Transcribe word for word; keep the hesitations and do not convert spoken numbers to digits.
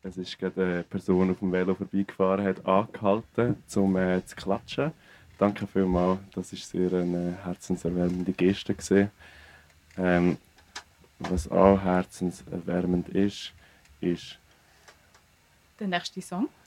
Es ist gerade eine Person auf dem Velo vorbeigefahren, hat angehalten, um äh, zu klatschen. Danke vielmals, das war sehr eine herzenserwärmende Geste gewesen. Ähm, was auch herzenserwärmend ist, ist Der nächste Song.